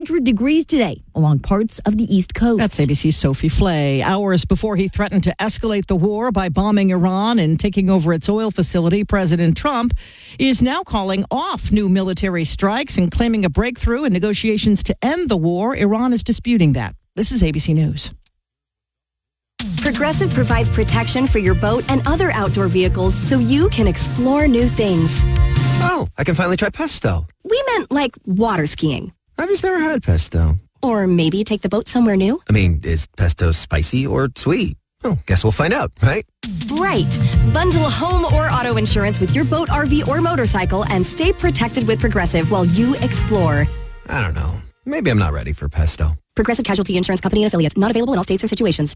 100 degrees today along parts of the East Coast. That's ABC's Sophie Flay. Hours before he threatened to escalate the war by bombing Iran and taking over its oil facility, President Trump is now calling off new military strikes and claiming a breakthrough in negotiations to end the war. Iran is disputing that. This is ABC News. Progressive provides protection for your boat and other outdoor vehicles so you can explore new things. Oh, I can finally try pesto. We meant like water skiing. I've just never had pesto. Or maybe take the boat somewhere new. I mean, is pesto spicy or sweet? Oh, guess we'll find out, right? Right. Bundle home or auto insurance with your boat, RV, or motorcycle and stay protected with Progressive while you explore. I don't know. Maybe I'm not ready for pesto. Progressive Casualty Insurance Company and affiliates. Not available in all states or situations.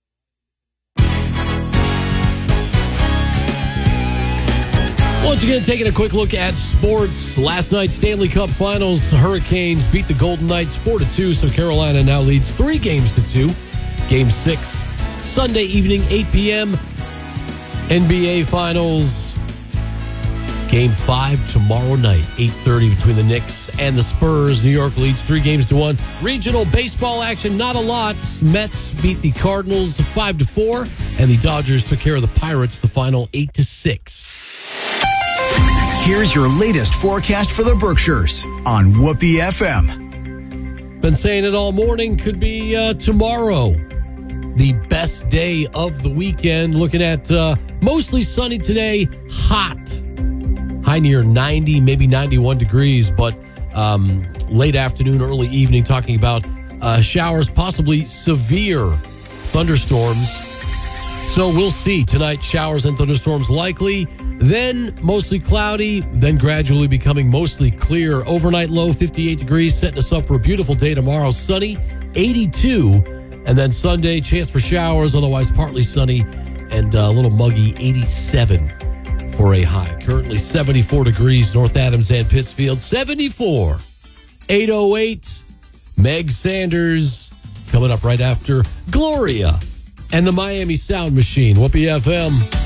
Once again, taking a quick look at sports. Last night's Stanley Cup Finals, the Hurricanes beat the Golden Knights 4-2, so Carolina now leads 3-2. Game 6, Sunday evening, 8 p.m. NBA Finals. Game 5 tomorrow night, 8:30 between the Knicks and the Spurs. New York leads 3-1. Regional baseball action, not a lot. Mets beat the Cardinals 5-4, and the Dodgers took care of the Pirates, the final 8-6. Here's your latest forecast for the Berkshires on Whoopee FM. Been saying it all morning. Could be tomorrow, the best day of the weekend. Looking at mostly sunny today, hot. High near 90, maybe 91 degrees, but late afternoon, early evening, talking about showers, possibly severe thunderstorms. So we'll see. Tonight, showers and thunderstorms likely. Then mostly cloudy, then gradually becoming mostly clear. Overnight low, 58 degrees, setting us up for a beautiful day tomorrow. Sunny, 82. And then Sunday, chance for showers, otherwise partly sunny and a little muggy, 87 for a high. Currently 74 degrees, North Adams and Pittsfield, 74. 808, Meg Sanders coming up right after Gloria and the Miami Sound Machine. Whoopee FM.